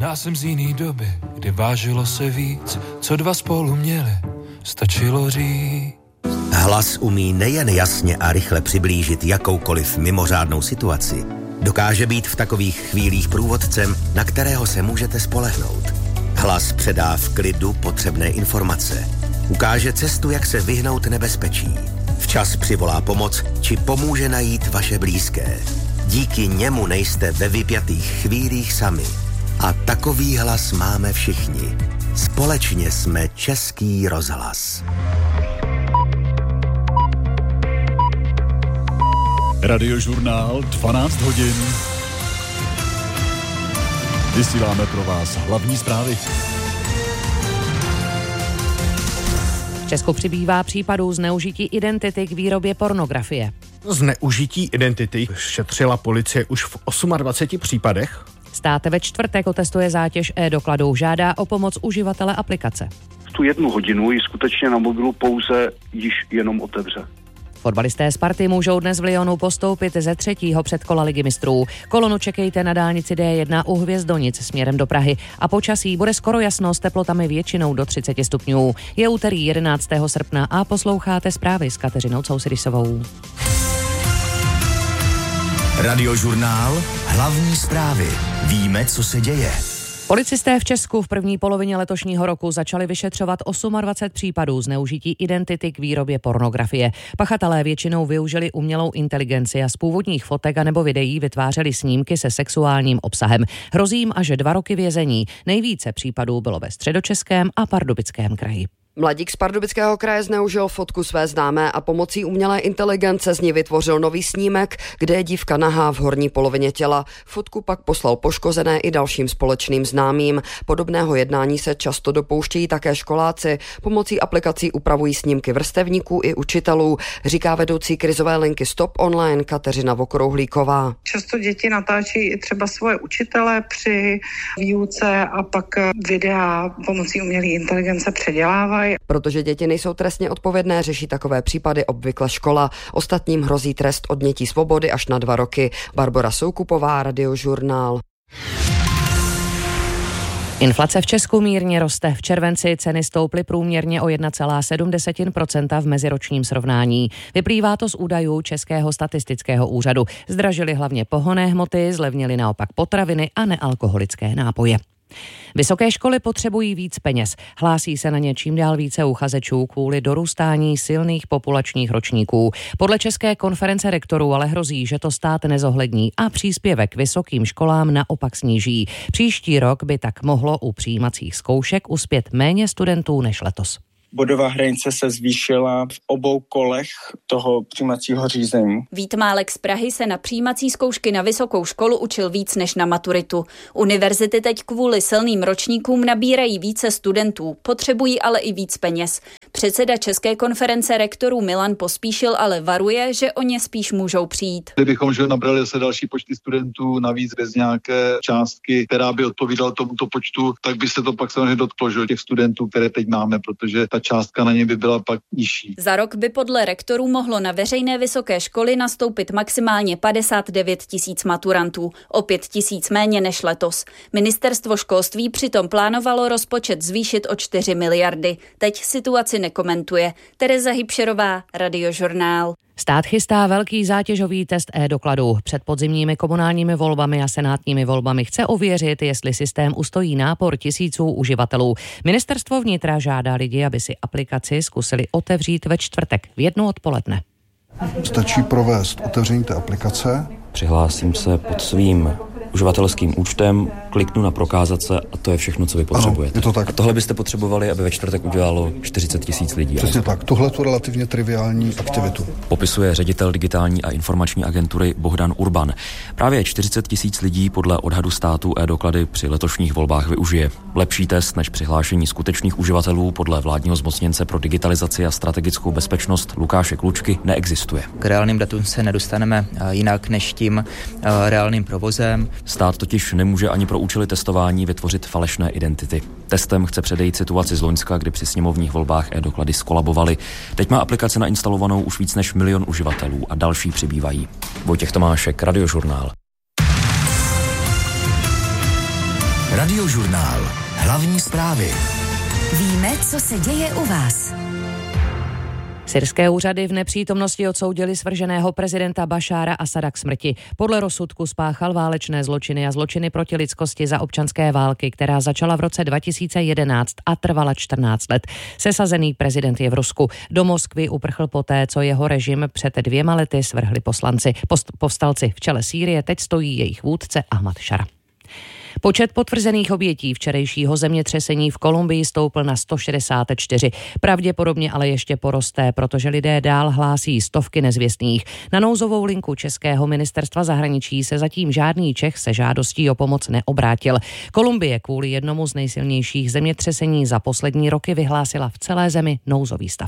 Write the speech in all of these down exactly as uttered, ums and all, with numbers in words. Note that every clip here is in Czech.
Já jsem z jiný doby, kdy vážilo se víc, co dva spolu měli, stačilo říct. Hlas umí nejen jasně a rychle přiblížit jakoukoliv mimořádnou situaci. Dokáže být v takových chvílích průvodcem, na kterého se můžete spolehnout. Hlas předá v klidu potřebné informace. Ukáže cestu, jak se vyhnout nebezpečí. Včas přivolá pomoc, či pomůže najít vaše blízké. Díky němu nejste ve vypjatých chvílích sami. A takový hlas máme všichni. Společně jsme Český rozhlas. Radiožurnál dvanáct hodin. Vysíláme pro vás hlavní zprávy. V Česku přibývá případů zneužití identity k výrobě pornografie. Zneužití identity šetřila policie už v dvaceti osmi případech. Stát ve čtvrtek otestuje zátěž e-dokladů, žádá o pomoc uživatele aplikace. V tu jednu hodinu ji skutečně na mobilu pouze již jenom otevře. Fotbalisté Sparty můžou dnes v Lyonu postoupit ze třetího předkola Ligy mistrů. Kolonu čekejte na dálnici D jedna u Hvězdonic směrem do Prahy a počasí bude skoro jasno s teplotami většinou do třicet stupňů. Je úterý jedenáctého srpna a posloucháte zprávy s Kateřinou Cousidisovou. Radiožurnál hlavní zprávy. Víme, co se děje. Policisté v Česku v první polovině letošního roku začali vyšetřovat dvacet osm případů zneužití identity k výrobě pornografie. Pachatelé většinou využili umělou inteligenci a z původních fotek a nebo videí vytvářeli snímky se sexuálním obsahem. Hrozí jim až dva roky vězení. Nejvíce případů bylo ve Středočeském a Pardubickém kraji. Mladík z Pardubického kraje zneužil fotku své známé a pomocí umělé inteligence z ní vytvořil nový snímek, kde je dívka nahá v horní polovině těla. Fotku pak poslal poškozené i dalším společným známým. Podobného jednání se často dopouštějí také školáci. Pomocí aplikací upravují snímky vrstevníků i učitelů, říká vedoucí krizové linky Stop Online Kateřina Vokrouhlíková. Často děti natáčí i třeba svoje učitele při výuce a pak videa pomocí umělé inteligence předělávají. Protože děti nejsou trestně odpovědné, řeší takové případy obvykle škola. Ostatním hrozí trest odnětí svobody až na dva roky. Barbora Soukupová, Radiožurnál. Inflace v Česku mírně roste. V červenci ceny stouply průměrně o jedna celá sedm procenta v meziročním srovnání. Vyplývá to z údajů Českého statistického úřadu. Zdražily hlavně pohonné hmoty, zlevnily naopak potraviny a nealkoholické nápoje. Vysoké školy potřebují víc peněz. Hlásí se na ně čím dál více uchazečů kvůli dorůstání silných populačních ročníků. Podle České konference rektorů ale hrozí, že to stát nezohlední a příspěvek vysokým školám naopak sníží. Příští rok by tak mohlo u přijímacích zkoušek uspět méně studentů než letos. Bodová hranice se zvýšila v obou kolech toho přijímacího řízení. Vít Málek z Prahy se na přijímací zkoušky na vysokou školu učil víc než na maturitu. Univerzity teď kvůli silným ročníkům nabírají více studentů, potřebují ale i víc peněz. Předseda České konference rektorů Milan Pospíšil ale varuje, že o ně spíš můžou přijít. Kdybychom že nabrali se další počty studentů navíc bez nějaké částky, která by odpovídala tomuto počtu, tak by se to pak samozřejmě dotklo, že těch studentů, které teď máme, protože ta částka na ně by byla pak nižší. Za rok by podle rektorů mohlo na veřejné vysoké školy nastoupit maximálně padesát devět tisíc maturantů, o pět tisíc méně než letos. Ministerstvo školství přitom plánovalo rozpočet zvýšit o čtyři miliardy. Teď situaci nekomentuje. Tereza Hybšerová, Radiožurnál. Stát chystá velký zátěžový test e-dokladů. Před podzimními komunálními volbami a senátními volbami chce ověřit, jestli systém ustojí nápor tisíců uživatelů. Ministerstvo vnitra žádá lidi, aby si aplikaci zkusili otevřít ve čtvrtek v jednu odpoledne. Stačí provést otevření té aplikace. Přihlásím se pod svým uživatelským účtem, kliknu na prokázat se a to je všechno, co vy potřebujete. Ano, je to tak. A tohle byste potřebovali, aby ve čtvrtek udělalo čtyřicet tisíc lidí. Přesně tak. Tohle je relativně triviální aktivitu. Popisuje ředitel digitální a informační agentury Bohdan Urban. Právě čtyřicet tisíc lidí podle odhadu státu e-doklady při letošních volbách využije. Lepší test než přihlášení skutečných uživatelů podle vládního zmocněnce pro digitalizaci a strategickou bezpečnost Lukáše Klučky neexistuje. K reálným datům se nedostaneme jinak než tím reálným provozem. Stát totiž nemůže ani pro účely testování vytvořit falešné identity. Testem chce předejít situaci z loňska, kdy při sněmovních volbách e-doklady skolabovaly. Teď má aplikaci nainstalovanou už víc než milion uživatelů a další přibývají. Vojtěch Tomášek, Radiožurnál. Radiožurnál. Hlavní zprávy. Víme, co se děje u vás. Syrské úřady v nepřítomnosti odsoudili svrženého prezidenta Bašára Asada k smrti. Podle rozsudku spáchal válečné zločiny a zločiny proti lidskosti za občanské války, která začala v roce dva tisíce jedenáct a trvala čtrnáct let. Sesazený prezident je v Rusku. Do Moskvy uprchl poté, co jeho režim před dvěma lety svrhli poslanci. Post- povstalci v čele Sýrie teď stojí jejich vůdce Ahmad Šara. Počet potvrzených obětí včerejšího zemětřesení v Kolumbii stoupl na sto šedesát čtyři. Pravděpodobně ale ještě poroste, protože lidé dál hlásí stovky nezvěstných. Na nouzovou linku Českého ministerstva zahraničí se zatím žádný Čech se žádostí o pomoc neobrátil. Kolumbie kvůli jednomu z nejsilnějších zemětřesení za poslední roky vyhlásila v celé zemi nouzový stav.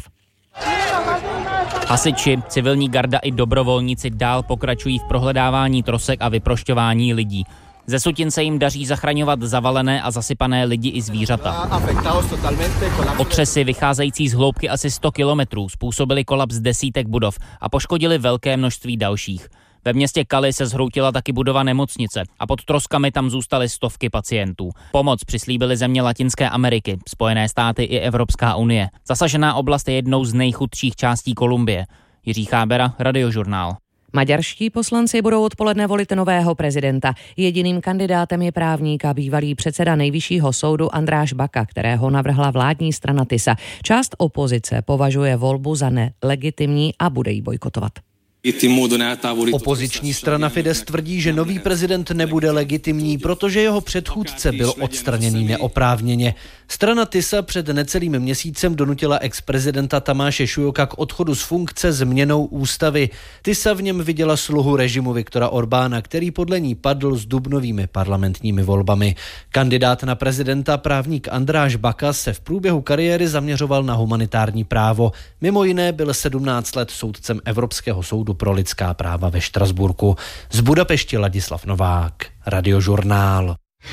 Hasiči, civilní garda i dobrovolníci dál pokračují v prohledávání trosek a vyprošťování lidí. Ze sutin se jim daří zachraňovat zavalené a zasypané lidi i zvířata. Otřesy vycházející z hloubky asi sto kilometrů způsobily kolaps desítek budov a poškodili velké množství dalších. Ve městě Cali se zhroutila taky budova nemocnice a pod troskami tam zůstaly stovky pacientů. Pomoc přislíbily země Latinské Ameriky, Spojené státy i Evropská unie. Zasažená oblast je jednou z nejchudších částí Kolumbie. Jiří Chábera, Radiožurnál. Maďarští poslanci budou odpoledne volit nového prezidenta. Jediným kandidátem je právník a bývalý předseda Nejvyššího soudu Andráš Baka, kterého navrhla vládní strana TISA. Část opozice považuje volbu za nelegitimní a bude ji bojkotovat. Opoziční strana Fidesz tvrdí, že nový prezident nebude legitimní, protože jeho předchůdce byl odstraněný neoprávněně. Strana TISA před necelým měsícem donutila ex-prezidenta Tamáše Šujoka k odchodu z funkce změnou ústavy. TISA v něm viděla sluhu režimu Viktora Orbána, který podle ní padl s dubnovými parlamentními volbami. Kandidát na prezidenta, právník Andráš Baka, se v průběhu kariéry zaměřoval na humanitární právo. Mimo jiné byl sedmnáct let soudcem Evropského soudu pro lidská práva ve Štrasburku. Z Budapešti Ladislav Novák, Radiožurnál.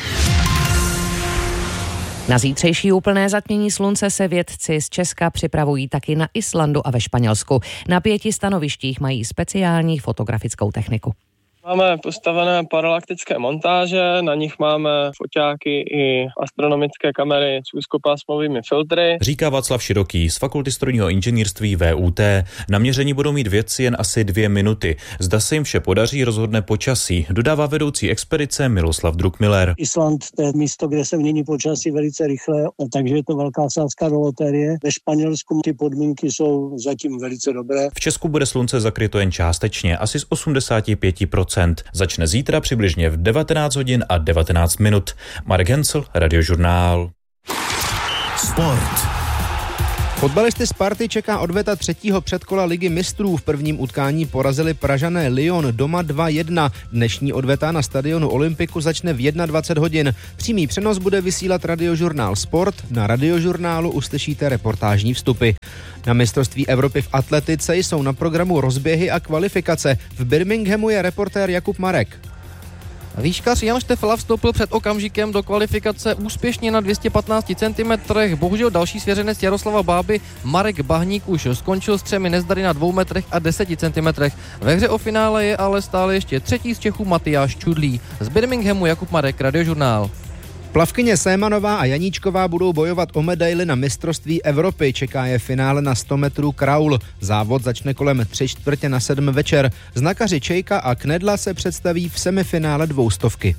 Na zítřejší úplné zatmění slunce se vědci z Česka připravují taky na Islandu a ve Španělsku. Na pěti stanovištích mají speciální fotografickou techniku. Máme postavené paralaktické montáže, na nich máme foťáky i astronomické kamery s úzkopásmovými filtry. Říká Václav Široký z Fakulty strojního inženýrství V U T. Na měření budou mít vědci jen asi dvě minuty. Zda se jim vše podaří, rozhodne počasí, dodává vedoucí expedice Miloslav Druckmiller. Island to je místo, kde se mění počasí velice rychle, takže je to velká sázka do loterie. Ve Španělsku ty podmínky jsou zatím velice dobré. V Česku bude slunce zakryto jen částečně, asi z osmdesát pět procent. Začne zítra přibližně v devatenáct hodin a devatenáct minut. Marek Hensl, Radiožurnál. Sport. Fotbalisty Sparty čeká odveta třetího předkola Ligy mistrů. V prvním utkání porazili Pražané Lyon doma dva jedna. Dnešní odveta na stadionu Olympiku začne v dvacet jedna hodin. Přímý přenos bude vysílat Radiožurnál Sport. Na Radiožurnálu uslyšíte reportážní vstupy. Na mistrovství Evropy v atletice jsou na programu rozběhy a kvalifikace. V Birminghamu je reportér Jakub Marek. Výškař Jan Štefela vstoupil před okamžikem do kvalifikace úspěšně na dvě stě patnáct centimetrech. Bohužel další svěřenec Jaroslava Báby Marek Bahník už skončil s třemi nezdary na dvou metrech a deseti centimetrech. Ve hře o finále je ale stále ještě třetí z Čechů Matyáš Čudlý. Z Birminghamu Jakub Marek, Radiožurnál. Plavkyně Sémanová a Janíčková budou bojovat o medaili na mistrovství Evropy. Čeká je finále na sto metrů kraul. Závod začne kolem tři čtvrtě na sedm večer. Znakaři Čejka a Knedla se představí v semifinále dvoustovky.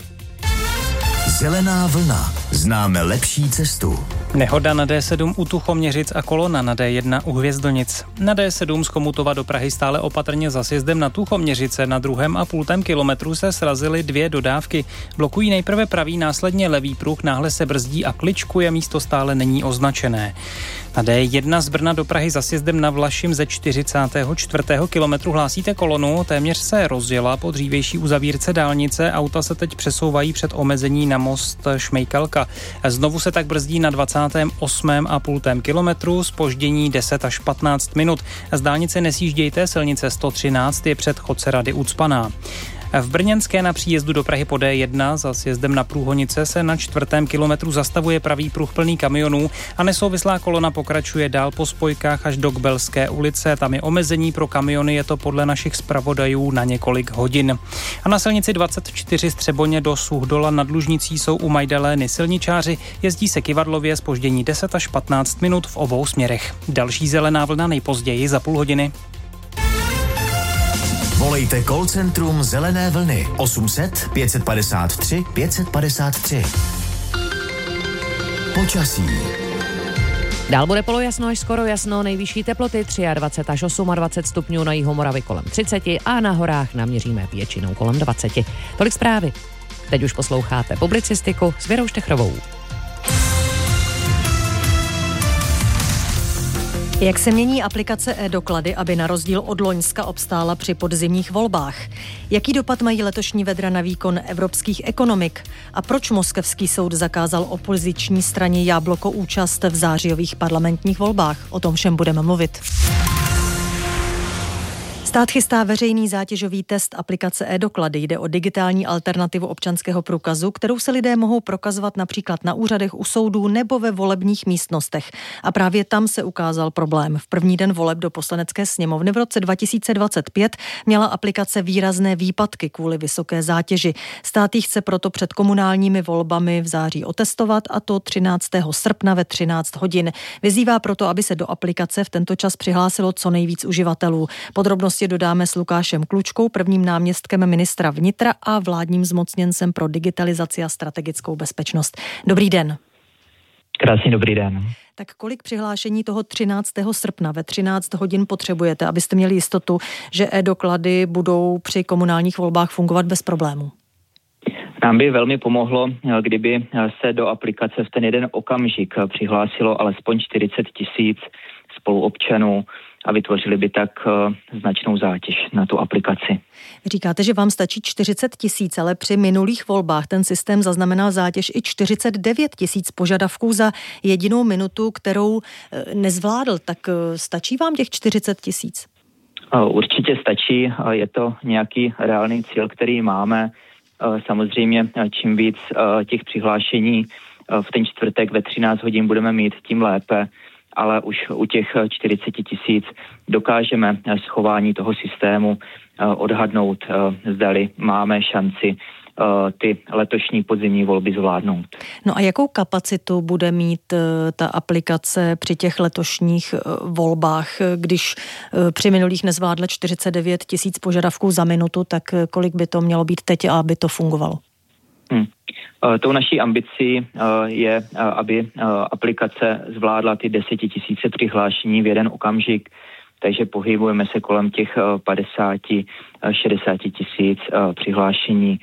Zelená vlna. Známe lepší cestu. Nehoda na D sedm u Tuchoměřic a kolona na D jedna u Hvězdonic. Na D sedm z Chomutova do Prahy stále opatrně za sjezdem na Tuchoměřice na druhém a půltém kilometru se srazily dvě dodávky. Blokují nejprve pravý, následně levý pruh, náhle se brzdí a kličkuje, místo stále není označené. Na D jedna z Brna do Prahy za sjezdem na Vlašim ze čtyřicátého čtvrtého kilometru hlásíte kolonu, téměř se rozjela po dřívější uzavírce dálnice, auta se teď přesouvají před omezení na most Šmejkalka. Znovu se tak brzdí na dvacátém osmém a půltém kilometru, zpoždění deset až patnáct minut. Z dálnice nesjíždějte, silnice sto třináct je před Chodce Rady ucpaná. V Brněnské na příjezdu do Prahy po D jedna za sjezdem na Průhonice se na čtvrtém kilometru zastavuje pravý pruh plný kamionů a nesouvislá kolona pokračuje dál po spojkách až do Kbelské ulice. Tam je omezení pro kamiony, je to podle našich zpravodajů na několik hodin. A na silnici dvacet čtyři Střeboně do Suchdola nad Lužnicí jsou u Majdalény silničáři, jezdí se Kivadlově, zpoždění deset až patnáct minut v obou směrech. Další zelená vlna nejpozději za půl hodiny. Volejte call centrum Zelené vlny osm set pět padesát tři pět padesát tři. Počasí. Dál bude polojasno až skoro jasno, nejvyšší teploty dvacet tři až dvacet osm stupňů, na jihu Moravy kolem třicet a na horách naměříme většinou kolem dvacet. Tolik zprávy. Teď už posloucháte publicistiku s Věrou Štechrovou. Jak se mění aplikace e-doklady, aby na rozdíl od loňska obstála při podzimních volbách? Jaký dopad mají letošní vedra na výkon evropských ekonomik? A proč moskevský soud zakázal opoziční straně Jabloko účast v zářijových parlamentních volbách? O tom všem budeme mluvit. Stát chystá veřejný zátěžový test aplikace e-doklady. Jde o digitální alternativu občanského průkazu, kterou se lidé mohou prokazovat například na úřadech, u soudů nebo ve volebních místnostech. A právě tam se ukázal problém. V první den voleb do Poslanecké sněmovny v roce dva tisíce dvacet pět měla aplikace výrazné výpadky kvůli vysoké zátěži. Stát ji chce proto před komunálními volbami v září otestovat, a to třináctého srpna ve třináct hodin. Vyzývá proto, aby se do aplikace v tento čas přihlásilo co nejvíc uživatelů. Podrobnosti dodáme s Lukášem Klučkou, prvním náměstkem ministra vnitra a vládním zmocněncem pro digitalizaci a strategickou bezpečnost. Dobrý den. Krásný dobrý den. Tak kolik přihlášení toho třináctého srpna ve třináct hodin potřebujete, abyste měli jistotu, že e-doklady budou při komunálních volbách fungovat bez problémů? Nám by velmi pomohlo, kdyby se do aplikace v ten jeden okamžik přihlásilo alespoň čtyřicet tisíc spoluobčanů a vytvořili by tak značnou zátěž na tu aplikaci. Říkáte, že vám stačí čtyřicet tisíc, ale při minulých volbách ten systém zaznamenal zátěž i čtyřicet devět tisíc požadavků za jedinou minutu, kterou nezvládl. Tak stačí vám těch čtyřicet tisíc? Určitě stačí, je to nějaký reálný cíl, který máme. Samozřejmě čím víc těch přihlášení v ten čtvrtek ve třináct hodin budeme mít, tím lépe. Ale už u těch čtyřicet tisíc dokážeme schování toho systému odhadnout, zdali máme šanci ty letošní podzimní volby zvládnout. No a jakou kapacitu bude mít ta aplikace při těch letošních volbách, když při minulých nezvládla čtyřicet devět tisíc požadavků za minutu, tak kolik by to mělo být teď, aby to fungovalo? Hmm. Tou naší ambicí je, aby aplikace zvládla ty desetitisíce přihlášení v jeden okamžik, takže pohybujeme se kolem těch padesát šedesát tisíc přihlášení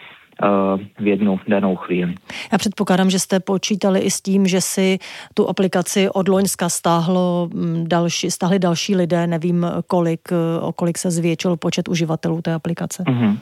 v jednu danou chvíli. Já předpokládám, že jste počítali i s tím, že si tu aplikaci od loňska stáhlo další, stáhli další lidé, nevím kolik, o kolik se zvětšil počet uživatelů té aplikace. Mm-hmm.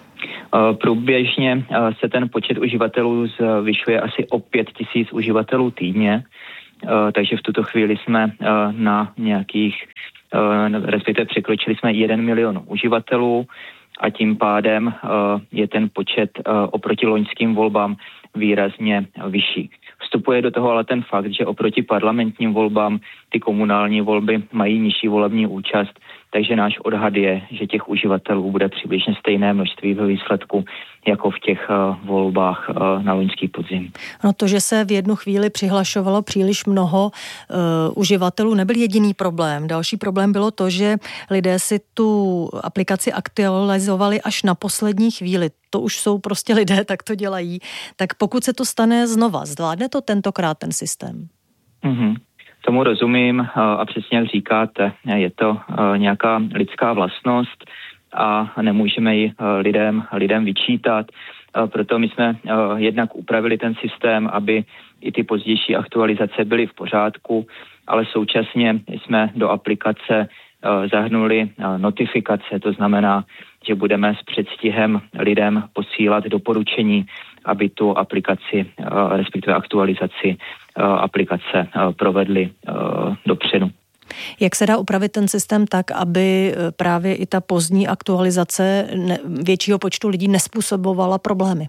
Průběžně se ten počet uživatelů zvyšuje asi o pět tisíc uživatelů týdně, takže v tuto chvíli jsme na nějakých, respektive překročili jsme jeden milion uživatelů a tím pádem je ten počet oproti loňským volbám výrazně vyšší. Vstupuje do toho ale ten fakt, že oproti parlamentním volbám ty komunální volby mají nižší volební účast, takže náš odhad je, že těch uživatelů bude přibližně stejné množství ve výsledku jako v těch uh, volbách uh, na loňský podzim. No to, že se v jednu chvíli přihlašovalo příliš mnoho uh, uživatelů, nebyl jediný problém. Další problém bylo to, že lidé si tu aplikaci aktualizovali až na poslední chvíli. To už jsou prostě lidé, tak to dělají. Tak pokud se to stane znova, zvládne to tentokrát ten systém? Mm-hmm. Tomu rozumím a přesně jak říkáte, je to nějaká lidská vlastnost a nemůžeme ji lidem, lidem vyčítat. Proto my jsme jednak upravili ten systém, aby i ty pozdější aktualizace byly v pořádku, ale současně jsme do aplikace zahrnuli notifikace, to znamená, že budeme s předstihem lidem posílat doporučení, aby tu aplikaci, respektive aktualizaci aplikace provedli dopředu. Jak se dá upravit ten systém tak, aby právě i ta pozdní aktualizace většího počtu lidí nezpůsobovala problémy?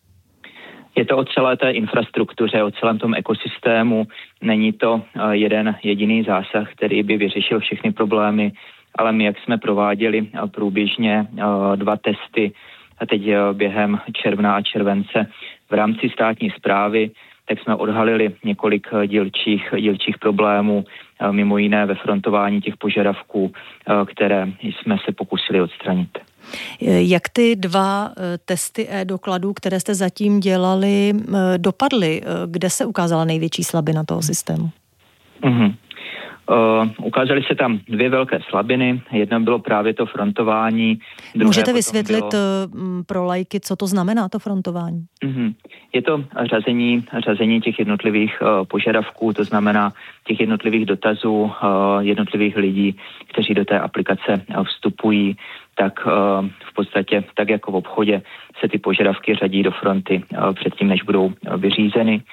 Je to o celé té infrastruktuře, o celém tom ekosystému. Není to jeden jediný zásah, který by vyřešil všechny problémy, ale my, jak jsme prováděli průběžně dva testy a teď během června a července v rámci státní správy, tak jsme odhalili několik dílčích, dílčích problémů, mimo jiné ve frontování těch požadavků, které jsme se pokusili odstranit. Jak ty dva testy e-dokladů, které jste zatím dělali, dopadly? Kde se ukázala největší slabina toho systému? Mm-hmm. Uh, ukázaly se tam dvě velké slabiny. Jedna bylo právě to frontování. Můžete vysvětlit bylo... pro laiky, co to znamená, to frontování? Uh-huh. Je to řazení, řazení těch jednotlivých uh, požadavků, to znamená těch jednotlivých dotazů, uh, jednotlivých lidí, kteří do té aplikace uh, vstupují, tak uh, v podstatě tak jako v obchodě se ty požadavky řadí do fronty uh, předtím, než budou uh, vyřízeny.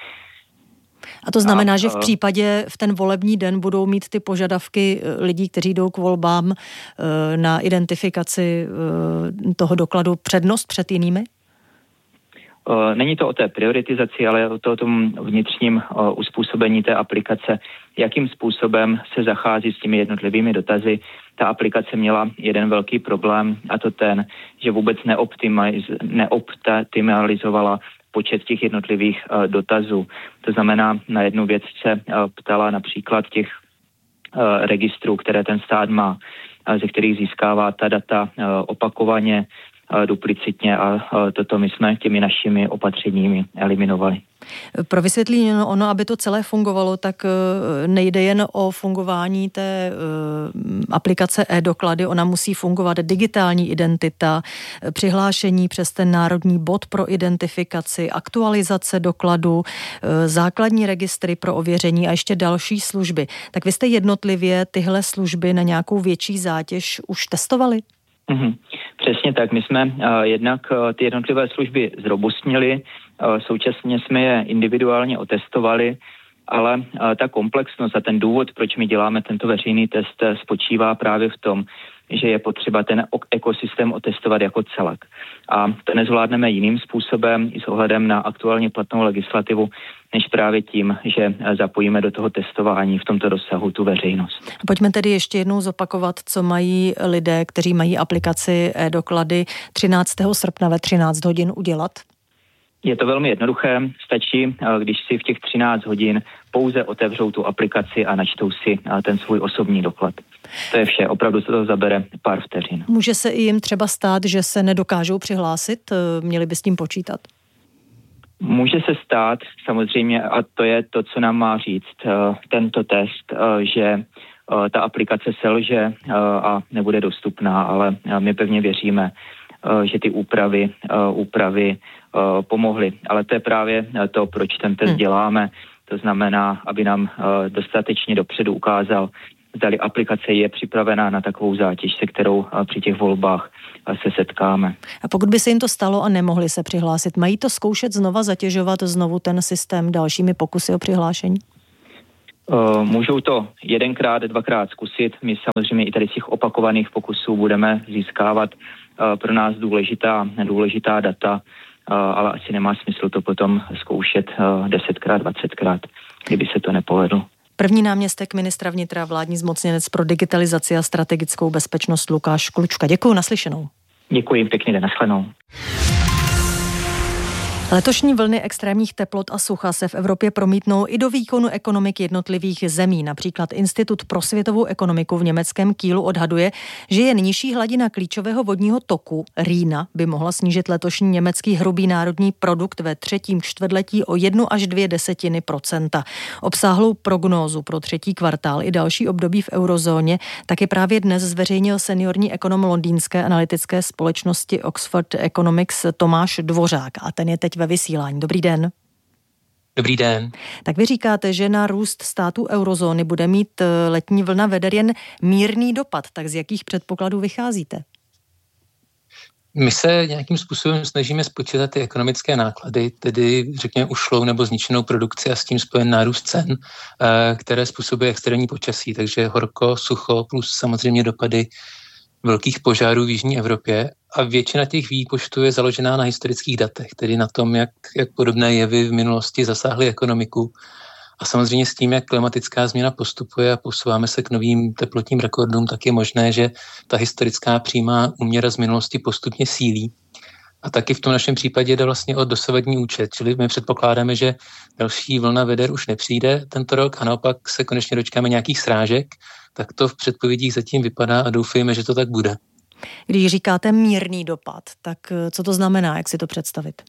A to znamená, že v případě v ten volební den budou mít ty požadavky lidí, kteří jdou k volbám na identifikaci toho dokladu přednost před jinými? Není to o té prioritizaci, ale o, to, o tom vnitřním uspůsobení té aplikace, jakým způsobem se zachází s těmi jednotlivými dotazy. Ta aplikace měla jeden velký problém, a to ten, že vůbec neoptimaliz, neoptimalizovala počet těch jednotlivých uh, dotazů. To znamená, na jednu věc se uh, ptala například těch uh, registrů, které ten stát má, uh, ze kterých získává ta data uh, opakovaně, uh, duplicitně a uh, toto my jsme těmi našimi opatřeními eliminovali. Pro vysvětlení ono, aby to celé fungovalo, tak nejde jen o fungování té aplikace e-doklady, ona musí fungovat digitální identita, přihlášení přes ten národní bod pro identifikaci, aktualizace dokladu, základní registry pro ověření a ještě další služby. Tak vy jste jednotlivě tyhle služby na nějakou větší zátěž už testovali? Mm-hmm. Přesně tak. My jsme uh, jednak uh, ty jednotlivé služby zrobustnili, uh, současně jsme je individuálně otestovali, ale uh, ta komplexnost a ten důvod, proč my děláme tento veřejný test, uh, spočívá právě v tom, že je potřeba ten ekosystém otestovat jako celek. A to nezvládneme jiným způsobem i s ohledem na aktuálně platnou legislativu, než právě tím, že zapojíme do toho testování v tomto rozsahu tu veřejnost. Pojďme tedy ještě jednou zopakovat, co mají lidé, kteří mají aplikaci e-doklady třináctého srpna ve třináct hodin udělat. Je to velmi jednoduché, stačí, když si v těch třináct hodin pouze otevřou tu aplikaci a načtou si ten svůj osobní doklad. To je vše, opravdu se to zabere pár vteřin. Může se i jim třeba stát, že se nedokážou přihlásit? Měli by s tím počítat? Může se stát, samozřejmě, a to je to, co nám má říct tento test, že ta aplikace selže a nebude dostupná, ale my pevně věříme, že ty úpravy, úpravy pomohly. Ale to je právě to, proč ten test děláme. To znamená, aby nám dostatečně dopředu ukázal, zdali aplikace je připravená na takovou zátěž, se kterou při těch volbách se setkáme. A pokud by se jim to stalo a nemohli se přihlásit, mají to zkoušet znova zatěžovat znovu ten systém dalšími pokusy o přihlášení? Uh, můžou to jedenkrát, dvakrát zkusit. My samozřejmě i tady z těch opakovaných pokusů budeme získávat uh, pro nás důležitá, důležitá data, uh, ale asi nemá smysl to potom zkoušet uh, desetkrát, dvacetkrát, kdyby se to nepovedlo. První náměstek ministra vnitra, vládní zmocněnec pro digitalizaci a strategickou bezpečnost Lukáš Klučka. Děkuji, naslyšenou. Děkuji, pěkný den, nashledanou. Letošní vlny extrémních teplot a sucha se v Evropě promítnou i do výkonu ekonomik jednotlivých zemí. Například Institut pro světovou ekonomiku v německém Kielu odhaduje, že jen nižší hladina klíčového vodního toku Rýna by mohla snížit letošní německý hrubý národní produkt ve třetím čtvrtletí o jednu až dvě desetiny procenta. Obsáhlou prognózu pro třetí kvartál i další období v eurozóně taky právě dnes zveřejnil seniorní ekonom londýnské analytické společnosti Oxford Economics Tomáš Dvořák a ten je teď ve vysílání. Dobrý den. Dobrý den. Tak vy říkáte, že na růst států eurozóny bude mít letní vlna veder jen mírný dopad. Tak z jakých předpokladů vycházíte? My se nějakým způsobem snažíme spočítat ty ekonomické náklady, tedy řekněme ušlou nebo zničenou produkci a s tím spojen nárůst cen, které způsobuje extrémní počasí, takže horko, sucho plus samozřejmě dopady velkých požárů v jižní Evropě a většina těch výpočtů je založená na historických datech, tedy na tom, jak, jak podobné jevy v minulosti zasáhly ekonomiku a samozřejmě s tím, jak klimatická změna postupuje a posouváme se k novým teplotním rekordům, tak je možné, že ta historická přímá úměra z minulosti postupně sílí. A taky v tom našem případě jde vlastně o dosavadní účet, čili my předpokládáme, že další vlna veder už nepřijde tento rok a naopak se konečně dočkáme nějakých srážek, tak to v předpovědích zatím vypadá a doufejme, že to tak bude. Když říkáte mírný dopad, tak co to znamená, jak si to představit?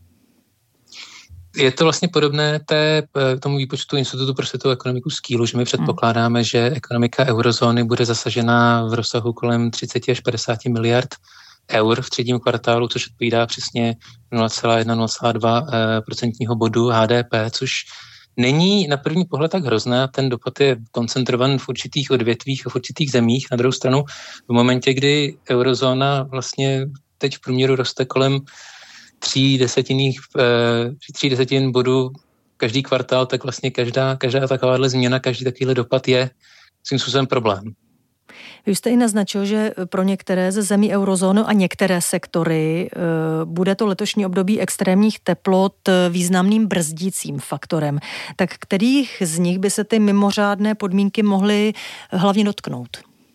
Je to vlastně podobné té, tomu výpočtu Institutu pro světovou ekonomiku z Kielu, že my předpokládáme, že ekonomika eurozóny bude zasažená v rozsahu kolem třicet až padesát miliard eur v třetím kvartálu, což odpovídá přesně nula celá jedna až nula celá dva procentního bodu H D P, což není na první pohled tak hrozné. Ten dopad je koncentrovaný v určitých odvětvích a v určitých zemích. Na druhou stranu, v momentě, kdy eurozóna vlastně teď v průměru roste kolem tří desetinných, tří desetin bodů každý kvartál, tak vlastně každá, každá takováhle změna, každý takovýhle dopad je svým způsobem problém. Vy jste i naznačil, že pro některé ze zemí eurozóny a některé sektory bude to letošní období extrémních teplot významným brzdícím faktorem. Tak kterých z nich by se ty mimořádné podmínky mohly hlavně dotknout?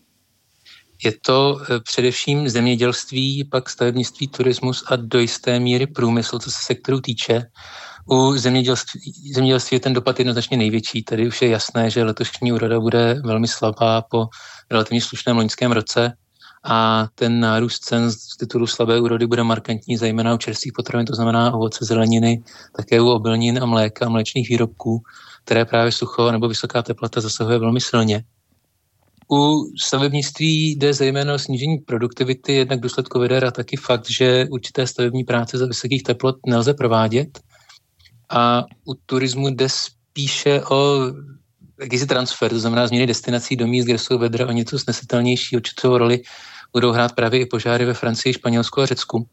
Je to především zemědělství, pak stavebnictví, turismus a do jisté míry průmysl, co se sektoru týče. U zemědělství, zemědělství je ten dopad jednoznačně největší. Tady už je jasné, že letošní úroda bude velmi slabá po relativně slušném loňském roce a ten nárůst cen z titulu slabé úrody bude markantní, zejména u čerstvých potravin, to znamená ovoce, zeleniny, také u obilnin a mléka a mléčných výrobků, které právě sucho nebo vysoká teplota zasahuje velmi silně. U stavebnictví jde zejména o snížení produktivity, jednak důsledku veder a taky fakt, že určité stavební práce za vysokých teplot nelze provádět. A u turismu jde spíše o jakýsi transfer, to znamená změny destinací do míst, kde jsou vedra o něco snesitelnější. Určitou roli budou hrát právě i požáry ve Francii, Španělsku a Řecku.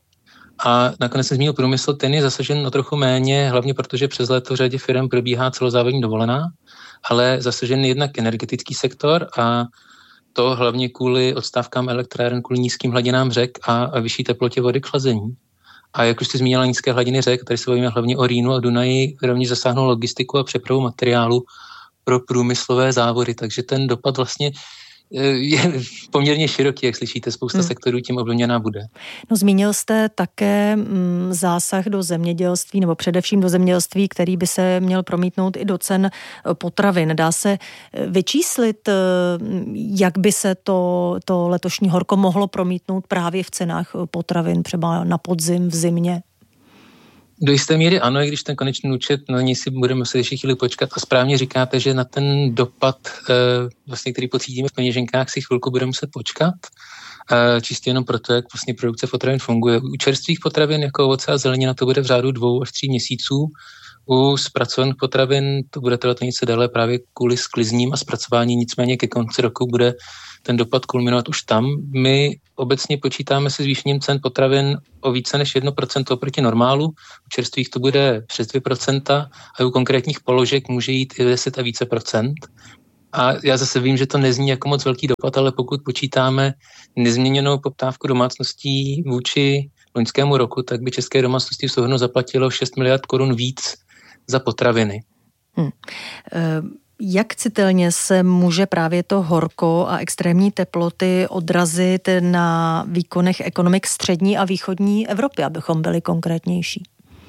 A nakonec se zmínil průmysl, ten je zasažen o trochu méně, hlavně protože přes léto v řadě firm probíhá celozávodní dovolená, ale zasažen jednak energetický sektor a to hlavně kvůli odstávkám elektráren, kvůli nízkým hladinám řek a, a vyšší teplotě vody k chlazení. A jak už jste zmínila nízké hladiny řek, tady se bavíme hlavně o Rýnu a Dunaji, rovněž zasáhnou logistiku a přepravu materiálu pro průmyslové závody, takže ten dopad vlastně je poměrně široký, jak slyšíte, spousta hmm. sektorů tím ovlivněná bude. No, zmínil jste také m, zásah do zemědělství, nebo především do zemědělství, který by se měl promítnout i do cen potravin. Dá se vyčíslit, jak by se to, to letošní horko mohlo promítnout právě v cenách potravin, třeba na podzim, v zimě? Do jisté míry ano, i když ten konečný účet, na něj si budeme muset ještě chvíli počkat. A správně říkáte, že na ten dopad, vlastně, který pocítíme v peněženkách, si chvilku budeme muset počkat. Čistě jenom proto, jak vlastně produkce potravin funguje. U čerstvých potravin, jako ovoce a zelenina, to bude v řádu dvou až tří měsíců. U zpracovaných potravin to bude trvat něco déle právě kvůli sklizním a zpracování, nicméně ke konci roku bude ten dopad kulminovat už tam. My obecně počítáme se zvýšením cen potravin o více než jedno procento oproti normálu. U čerstvých to bude přes dvě procenta a u konkrétních položek může jít i deset a více procent. A já zase vím, že to nezní jako moc velký dopad, ale pokud počítáme nezměněnou poptávku domácností vůči loňskému roku, tak by české domácnosti v souhrnu zaplatilo šest miliard korun víc za potraviny. Hmm. Uh... Jak citelně se může právě to horko a extrémní teploty odrazit na výkonech ekonomik střední a východní Evropy, abychom byli konkrétnější?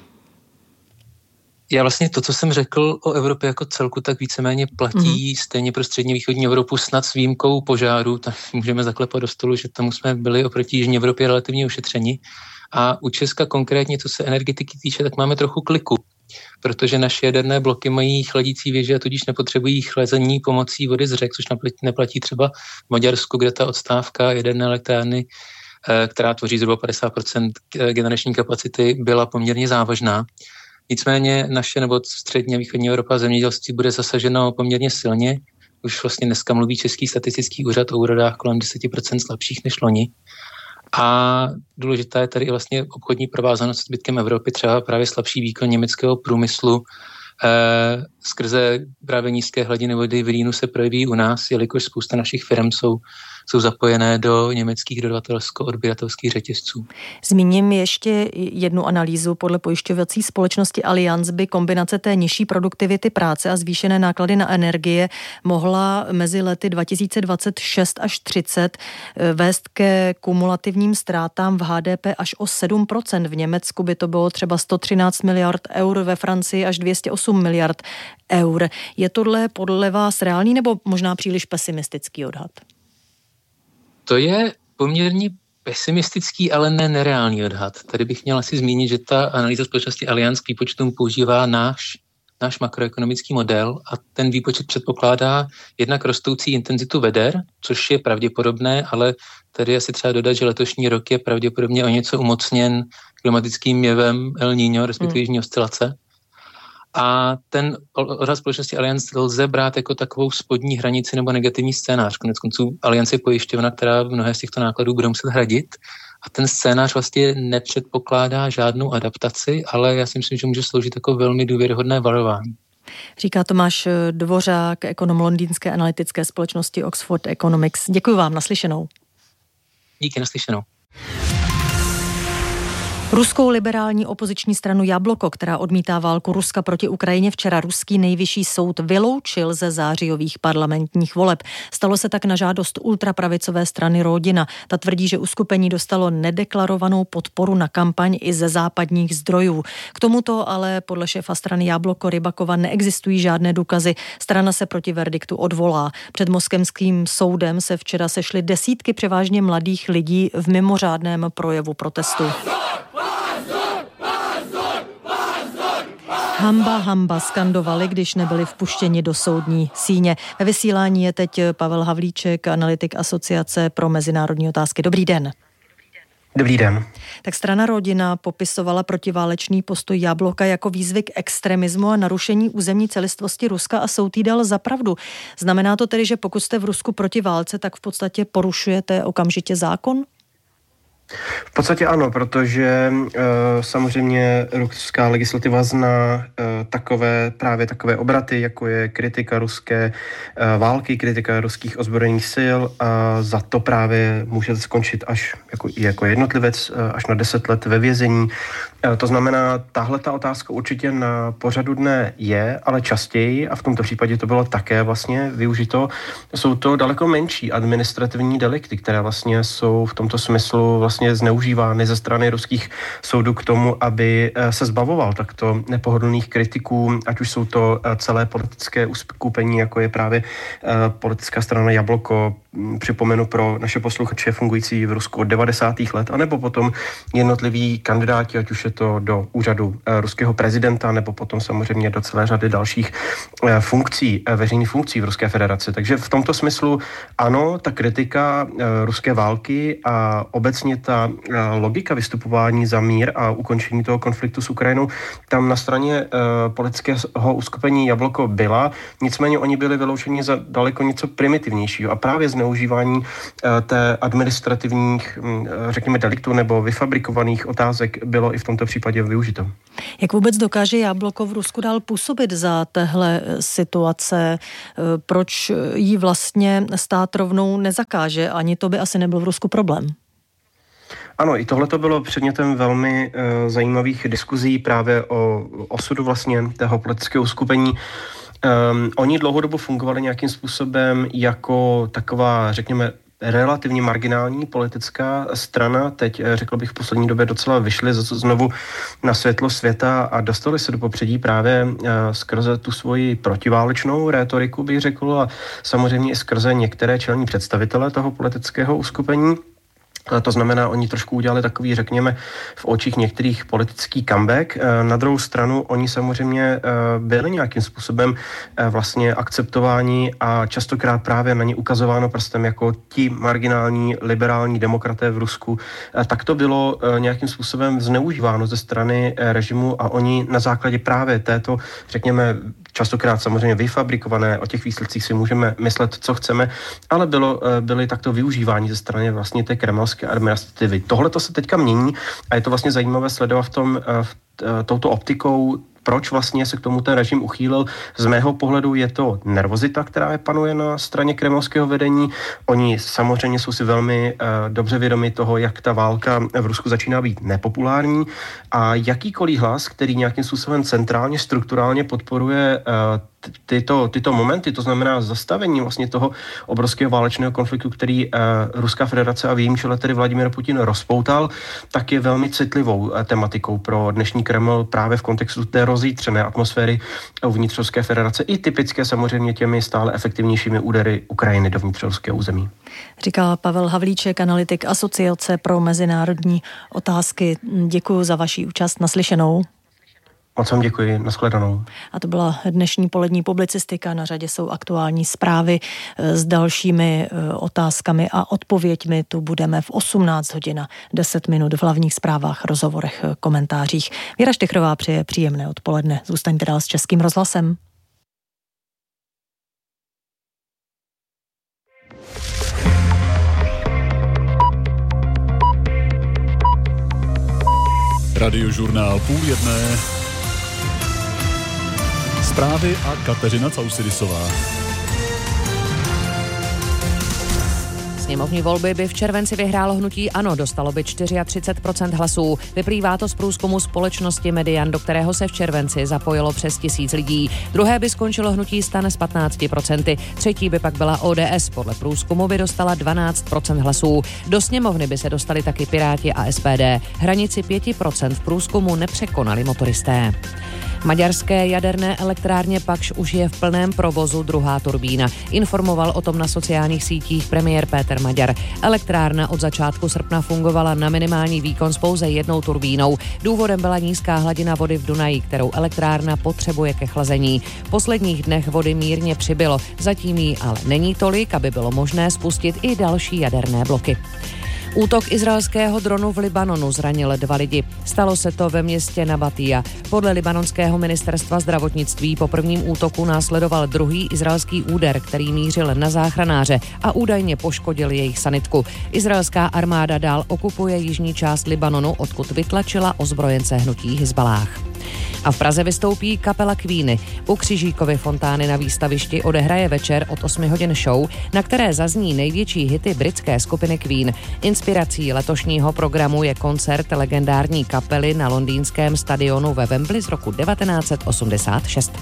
Já vlastně to, co jsem řekl o Evropě jako celku, tak víceméně platí mm-hmm. stejně pro střední východní Evropu, snad s výjimkou požáru, tak můžeme zaklepat do stolu, že tam jsme byli oproti jižní Evropě relativně ušetřeni. A u Česka konkrétně, co se energetiky týče, tak máme trochu kliku, protože naše jaderné bloky mají chladící věže a tudíž nepotřebují chlazení pomocí vody z řek, což neplatí třeba v Maďarsku, kde ta odstávka jaderné elektrárny, která tvoří zhruba padesát procent generační kapacity, byla poměrně závažná. Nicméně naše nebo střední a východní Evropa zemědělství bude zasaženo poměrně silně. Už vlastně dneska mluví Český statistický úřad o úrodách kolem deset procent slabších než loni. A důležitá je tady i vlastně obchodní provázanost s zbytkem Evropy, třeba právě slabší výkon německého průmyslu eh, skrze právě nízké hladiny vody v Rýnu se projeví u nás, jelikož spousta našich firm jsou, jsou zapojené do německých dodavatelsko-odběratelských řetězců. Zmíním ještě jednu analýzu. Podle pojišťovací společnosti Allianz by kombinace té nižší produktivity práce a zvýšené náklady na energie mohla mezi lety dva tisíce dvacet šest až třicet vést ke kumulativním ztrátám v há dé pé až o sedm procent. V Německu by to bylo třeba sto třináct miliard eur, ve Francii až dvě stě osm miliard eur. Je tohle podle vás reálný nebo možná příliš pesimistický odhad? To je poměrně pesimistický, ale ne nereálný odhad. Tady bych měl asi zmínit, že ta analýza společnosti Allianz k výpočtům používá náš, náš makroekonomický model a ten výpočet předpokládá jednak rostoucí intenzitu veder, což je pravděpodobné, ale tady asi třeba dodat, že letošní rok je pravděpodobně o něco umocněn klimatickým jevem El Niño, respektive jižní oscilace. A ten odhad společnosti Allianz lze brát jako takovou spodní hranici nebo negativní scénář. Konec konců Allianz je pojišťovna, která mnohé z těchto nákladů bude muset hradit. A ten scénář vlastně nepředpokládá žádnou adaptaci, ale já si myslím, že může sloužit jako velmi důvěryhodné varování. Říká Tomáš Dvořák, ekonom londýnské analytické společnosti Oxford Economics. Děkuji vám, naslyšenou. Díky, naslyšenou. Ruskou liberální opoziční stranu Jabloko, která odmítá válku Ruska proti Ukrajině, včera ruský nejvyšší soud vyloučil ze zářijových parlamentních voleb. Stalo se tak na žádost ultrapravicové strany Rodina. Ta tvrdí, že uskupení dostalo nedeklarovanou podporu na kampaň i ze západních zdrojů. K tomuto ale podle šéfa strany Jabloko Rybakova neexistují žádné důkazy. Strana se proti verdiktu odvolá. Před moskevským soudem se včera sešly desítky převážně mladých lidí v mimořádném projevu protestu. Hamba, hamba skandovali, když nebyli vpuštěni do soudní síně. Ve vysílání je teď Pavel Havlíček, analytik Asociace pro mezinárodní otázky. Dobrý den. Dobrý den. Tak strana Rodina popisovala protiválečný postoj Jabloka jako výzvy k extremismu a narušení územní celistvosti Ruska a soud jí dal za pravdu. Znamená to tedy, že pokud jste v Rusku proti válce, tak v podstatě porušujete okamžitě zákon? V podstatě ano, protože e, samozřejmě ruská legislativa zná e, takové, právě takové obraty, jako je kritika ruské e, války, kritika ruských ozbrojených sil a za to právě můžete skončit až jako, jako jednotlivec e, až na deset let ve vězení. E, to znamená, tahle ta otázka určitě na pořadu dne je, ale častěji, a v tomto případě to bylo také vlastně využito, jsou to daleko menší administrativní delikty, které vlastně jsou v tomto smyslu vlastně zneužívány ze strany ruských soudů k tomu, aby se zbavoval takto nepohodlných kritiků, ať už jsou to celé politické uskupení, jako je právě politická strana Jabloko, připomenu pro naše posluchače fungující v Rusku od devadesátých let, anebo potom jednotliví kandidáti, ať už je to do úřadu ruského prezidenta, nebo potom samozřejmě do celé řady dalších funkcí, veřejných funkcí v Ruské federaci. Takže v tomto smyslu ano, ta kritika ruské války a obecně ta logika vystupování za mír a ukončení toho konfliktu s Ukrajinou tam na straně politického uskupení Jabloko byla, nicméně oni byli vyloučeni za daleko něco primitivnějšího a právě zneužívání té administrativních, řekněme, deliktů nebo vyfabrikovaných otázek bylo i v tomto případě využito. Jak vůbec dokáže Jabloko v Rusku dál působit za téhle situace? Proč jí vlastně stát rovnou nezakáže? Ani to by asi nebyl v Rusku problém. Ano, i tohle to bylo předmětem velmi uh, zajímavých diskuzí právě o osudu vlastně tého politického uskupení. Um, oni dlouhodobu fungovali nějakým způsobem jako taková, řekněme, relativně marginální politická strana. Teď, řekl bych, v poslední době docela vyšli znovu na světlo světa a dostali se do popředí právě skrze tu svoji protiválečnou rétoriku, bych řekl, a samozřejmě i skrze některé čelní představitele toho politického uskupení. To znamená, oni trošku udělali takový, řekněme, v očích některých politický comeback. Na druhou stranu, oni samozřejmě byli nějakým způsobem vlastně akceptováni a častokrát právě na ně ukazováno prstem jako ti marginální liberální demokraté v Rusku. Tak to bylo nějakým způsobem zneužíváno ze strany režimu a oni na základě právě této, řekněme, častokrát samozřejmě vyfabrikované, o těch výsledcích si můžeme myslet, co chceme, ale bylo, byly takto využívání ze strany vlastně té kremelské administrativy. Tohle to se teďka mění a je to vlastně zajímavé sledovat v tom, v touto optikou, proč vlastně se k tomu ten režim uchýlil. Z mého pohledu je to nervozita, která je panuje na straně kremelského vedení. Oni samozřejmě jsou si velmi uh, dobře vědomi toho, jak ta válka v Rusku začíná být nepopulární a jakýkoliv hlas, který nějakým způsobem centrálně, strukturálně podporuje uh, tyto, tyto momenty, to znamená zastavení vlastně toho obrovského válečného konfliktu, který uh, Ruská federace a v jejím čele tedy Vladimír Putin rozpoutal, tak je velmi citlivou uh, tematikou pro dnešní Kreml právě v kontextu té rozjítřené atmosféry uvnitř Ruské federace i typické samozřejmě těmi stále efektivnějšími údery Ukrajiny dovnitř ruského území. Říká Pavel Havlíček, analytik Asociace pro mezinárodní otázky. Děkuji za vaši účast, naslyšenou. Moc vám děkuji, nashledanou. A to byla dnešní polední publicistika. Na řadě jsou aktuální zprávy s dalšími otázkami a odpověďmi. Tu budeme v osmnáct hodin a deset minut v hlavních zprávách, rozhovorech, komentářích. Věra Štychrová přeje příjemné odpoledne. Zůstaňte dál s Českým rozhlasem. Radiožurnál půl jedné. Zprávy a Kateřina Causidisová. Sněmovní volby by v červenci vyhrálo hnutí ANO, dostalo by třicet čtyři procent hlasů. Vyplývá to z průzkumu společnosti Median, do kterého se v červenci zapojilo přes tisíc lidí. Druhé by skončilo hnutí STAN s patnácti procenty, třetí by pak byla O D S. Podle průzkumu by dostala dvanáct procent hlasů. Do sněmovny by se dostali taky Piráti a S P D. Hranici pět procent v průzkumu nepřekonali motoristé. Maďarské jaderné elektrárně Pakš už je v plném provozu druhá turbína. Informoval o tom na sociálních sítích premiér Péter Maďar. Elektrárna od začátku srpna fungovala na minimální výkon s pouze jednou turbínou. Důvodem byla nízká hladina vody v Dunaji, kterou elektrárna potřebuje ke chlazení. V posledních dnech vody mírně přibylo, zatím jí ale není tolik, aby bylo možné spustit i další jaderné bloky. Útok izraelského dronu v Libanonu zranil dva lidi. Stalo se to ve městě Nabatija. Podle libanonského ministerstva zdravotnictví po prvním útoku následoval druhý izraelský úder, který mířil na záchranáře a údajně poškodil jejich sanitku. Izraelská armáda dál okupuje jižní část Libanonu, odkud vytlačila ozbrojence hnutí Hizbalách. A v Praze vystoupí kapela Queeny. U Křižíkovy fontány na výstavišti odehraje večer od osmi hodin show, na které zazní největší hity britské skupiny Queen. Inspirací letošního programu je koncert legendární kapely na londýnském stadionu ve Wembley z roku devatenáct set osmdesát šest.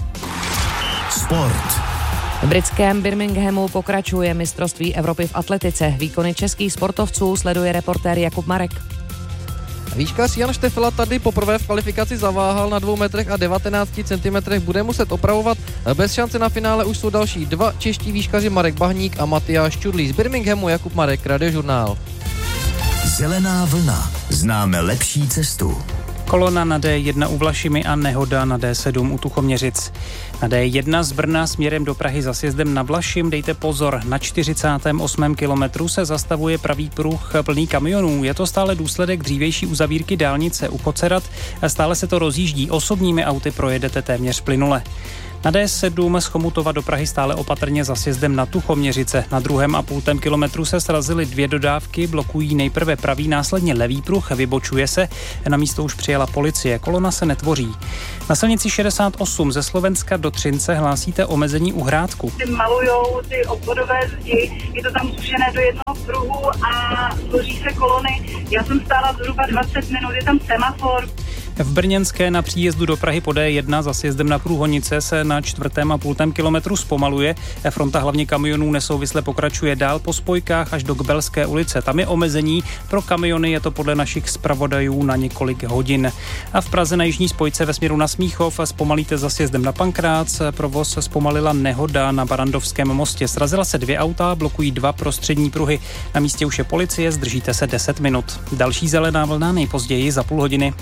Sport. V britském Birminghamu pokračuje mistrovství Evropy v atletice. Výkony českých sportovců sleduje reportér Jakub Marek. Výškař Jan Štefela tady poprvé v kvalifikaci zaváhal na dvou metrech a devatenácti centimetrech, bude muset opravovat. Bez šance na finále už jsou další dva čeští výškaři Marek Bahník a Matyáš Čudlý. Z Birminghamu Jakub Marek, Radiožurnál. Zelená vlna. Známe lepší cestu. Kolona na D jedna u Vlašimi a nehoda na D sedm u Tuchoměřic. Na D jedna z Brna směrem do Prahy za sjezdem na Vlašim dejte pozor. Na čtyřicátém osmém kilometru se zastavuje pravý pruh plný kamionů. Je to stále důsledek dřívější uzavírky dálnice u Kocerat. Stále se to rozjíždí. Osobními auty projedete téměř plynule. Na D sedm z Chomutova do Prahy stále opatrně za sjezdem na Tuchoměřice. Na druhém a půltém kilometru se srazily dvě dodávky, blokují nejprve pravý, následně levý pruh, vybočuje se. Na místo už přijela policie, kolona se netvoří. Na silnici šedesát osm ze Slovenska do Třince hlásíte omezení u Hrádku. Malujou ty obvodové zdi, je to tam zúžené do jednoho pruhu a tvoří se kolony. Já jsem stála zhruba dvacet minut, je tam semafor. V Brněnské na příjezdu do Prahy po D jedna za sjezdem na Průhonice se na čtvrtém a půltém kilometru zpomaluje. Fronta hlavně kamionů nesouvisle pokračuje dál po spojkách až do Kbelské ulice. Tam je omezení. Pro kamiony je to podle našich zpravodajů na několik hodin. A v Praze na jižní spojce ve směru na Smíchov zpomalíte za sjezdem na Pankrác. Provoz zpomalila nehoda na Barandovském mostě. Srazila se dvě auta, blokují dva prostřední pruhy. Na místě už je policie, zdržíte se deset minut. Další zelená vlna nejpozději za půl hodiny.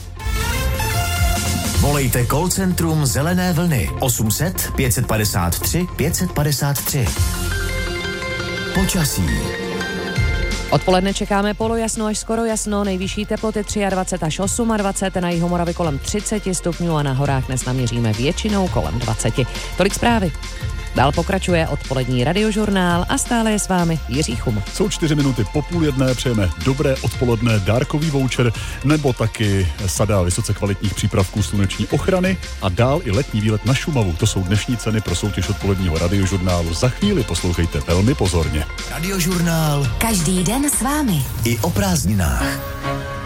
Volejte call centrum Zelené vlny osm set pět padesát tři pět padesát tři. Počasí. Odpoledne čekáme polojasno až skoro jasno, nejvyšší teploty dvacet tři až dvacet osm, na jihu Moravy kolem třicet stupňů a na horách dnes naměříme většinou kolem dvacet. Tolik zprávy. Dál pokračuje odpolední radiožurnál a stále je s vámi Jiří Chum. Jsou čtyři minuty po půl jedné, přejeme dobré odpoledne, dárkový voucher nebo taky sada vysoce kvalitních přípravků sluneční ochrany a dál i letní výlet na Šumavu. To jsou dnešní ceny pro soutěž odpoledního radiožurnálu. Za chvíli poslouchejte velmi pozorně. Radiožurnál. Každý den s vámi. I o prázdninách.